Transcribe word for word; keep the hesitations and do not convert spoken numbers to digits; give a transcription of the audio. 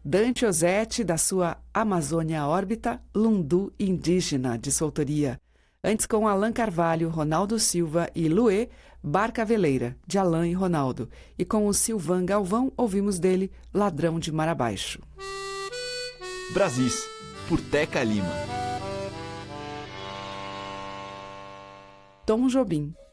Dante Ozzetti, da sua Amazônia Órbita, Lundu Indígena, de sua autoria. Antes, com Alan Carvalho, Ronaldo Silva e Luê, Barca Veleira, de Alan e Ronaldo. E com o Silvan Galvão, ouvimos dele Ladrão de Mar Abaixo. Brasis, por Teca Lima. Tom Jobim.